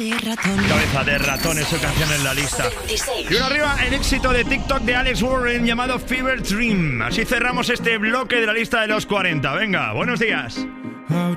de ratón. Cabeza de ratón es su canción en la lista. Y uno arriba, el éxito de TikTok de Alex Warren llamado Fever Dream. Así cerramos este bloque de la lista de los 40. Venga, buenos días. How